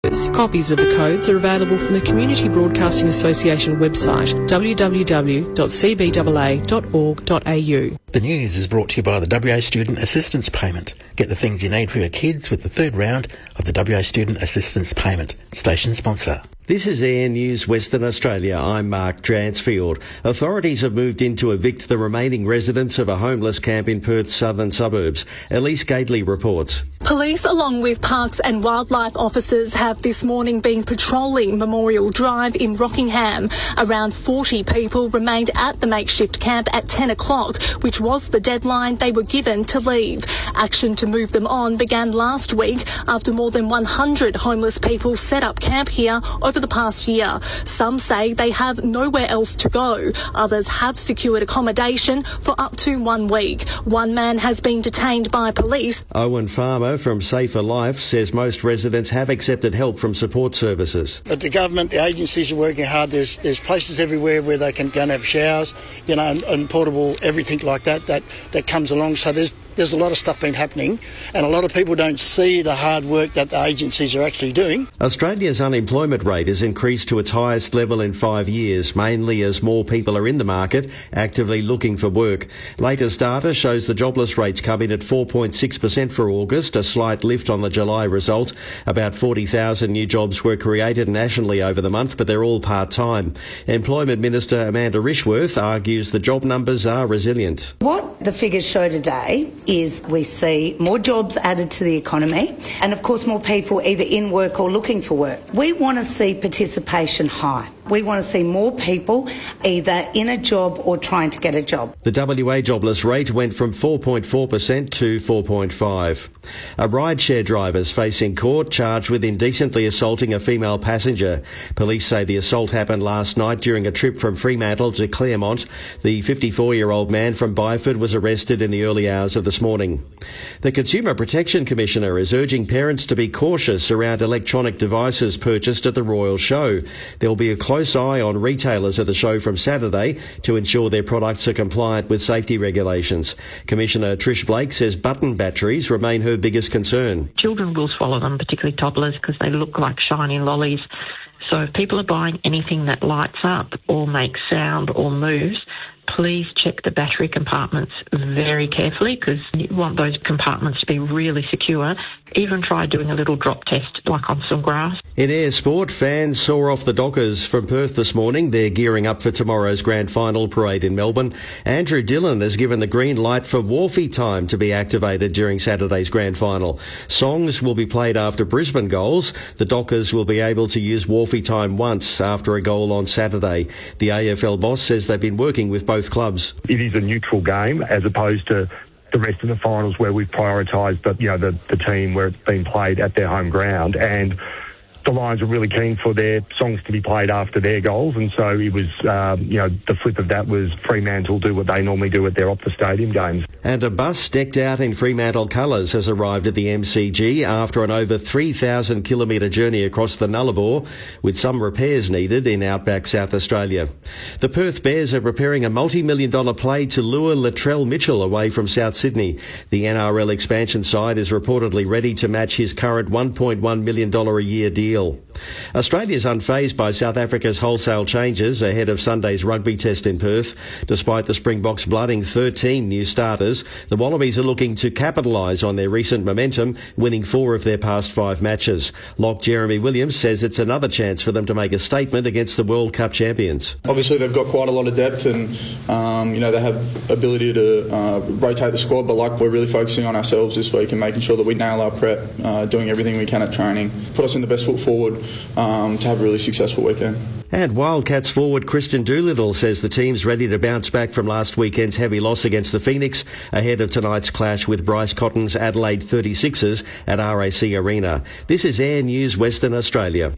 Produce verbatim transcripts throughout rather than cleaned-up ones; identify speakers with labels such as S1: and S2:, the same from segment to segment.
S1: Copies of the codes are available from the Community Broadcasting Association website, w w w dot c b a a dot org dot a u.
S2: The news is brought to you by the W A Student Assistance Payment. Get the things you need for your kids with the third round of the W A Student Assistance Payment. Station sponsor.
S3: This is Air News Western Australia. I'm Mark Dransfield. Authorities have moved in to evict the remaining residents of a homeless camp in Perth's southern suburbs. Elise Gately reports.
S4: Police, along with Parks and Wildlife officers, have this morning been patrolling Memorial Drive in Rockingham. Around forty people remained at the makeshift camp at ten o'clock, which was the deadline they were given to leave. Action to move them on began last week after more than one hundred homeless people set up camp here over the past year. Some say they have nowhere else to go. Others have secured accommodation for up to one week. One man has been detained by police.
S3: Owen Farmer from Safer Life says most residents have accepted help from support services.
S5: But the government, the agencies are working hard. There's there's places everywhere where they can go and have showers, you know, and, and portable, everything like that, that, that comes along. So there's There's a lot of stuff been happening, and a lot of people don't see the hard work that the agencies are actually doing.
S3: Australia's unemployment rate has increased to its highest level in five years, mainly as more people are in the market actively looking for work. Latest data shows the jobless rates come in at four point six percent for August, a slight lift on the July result. About forty thousand new jobs were created nationally over the month, but they're all part-time. Employment Minister Amanda Rishworth argues the job numbers are resilient.
S6: What the figures show today is we see more jobs added to the economy and, of course, more people either in work or looking for work. We want to see participation high. We want to see more people either in a job or trying to get a job.
S3: The W A jobless rate went from four point four percent to four point five. A rideshare driver is facing court charged with indecently assaulting a female passenger. Police say the assault happened last night during a trip from Fremantle to Claremont. The fifty-four-year-old man from Byford was arrested in the early hours of this morning. The Consumer Protection Commissioner is urging parents to be cautious around electronic devices purchased at the Royal Show. There will be a close eye on retailers at the show from Saturday to ensure their products are compliant with safety regulations. Commissioner Trish Blake says button batteries remain her biggest concern.
S7: Children will swallow them, particularly toddlers, because they look like shiny lollies. So if people are buying anything that lights up or makes sound or moves, please check the battery compartments very carefully, because you want those compartments to be really secure. Even try doing a little drop test, like on some grass.
S3: In air sport, fans saw off the Dockers from Perth this morning. They're gearing up for tomorrow's grand final parade in Melbourne. Andrew Dillon has given the green light for Wharfie Time to be activated during Saturday's grand final. Songs will be played after Brisbane goals. The Dockers will be able to use Wharfie Time once after a goal on Saturday. The A F L boss says they've been working with both clubs.
S8: It is a neutral game as opposed to the rest of the finals where we've prioritised the, you know, the, the team where it's been played at their home ground, and the Lions were really keen for their songs to be played after their goals, and so it was, um, you know, the flip of that was Fremantle do what they normally do at their off-the-stadium games.
S3: And a bus decked out in Fremantle colours has arrived at the M C G after an over three thousand kilometre journey across the Nullarbor, with some repairs needed in outback South Australia. The Perth Bears are preparing a multi-million dollar play to lure Latrell Mitchell away from South Sydney. The N R L expansion side is reportedly ready to match his current one point one million dollars a year deal. Australia's unfazed by South Africa's wholesale changes ahead of Sunday's rugby test in Perth. Despite the Springboks blooding thirteen new starters, the Wallabies are looking to capitalise on their recent momentum, winning four of their past five matches. Lock Jeremy Williams says it's another chance for them to make a statement against the World Cup champions.
S9: Obviously they've got quite a lot of depth, and um, you know, they have ability to uh, rotate the squad, but like we're really focusing on ourselves this week and making sure that we nail our prep, uh, doing everything we can at training, put us in the best foot forward um, to have a really successful weekend.
S3: And Wildcats forward Christian Doolittle says the team's ready to bounce back from last weekend's heavy loss against the Phoenix ahead of tonight's clash with Bryce Cotton's Adelaide thirty-sixers at R A C Arena. This is Air News Western Australia.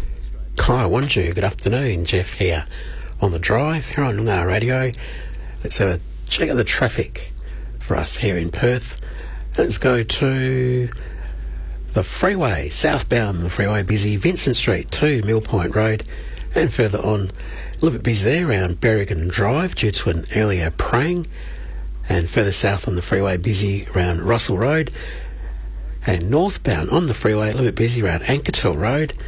S2: Kai Wanju, good afternoon. Jeff here on the drive here on Noongar Radio. Let's have a check of the traffic for us here in Perth. Let's go to the freeway, southbound the freeway, busy Vincent Street to Mill Point Road, and further on a little bit busy there around Berrigan Drive due to an earlier praying, and further south on the freeway busy around Russell Road, And northbound on the freeway, a little bit busy around Ankertel Road.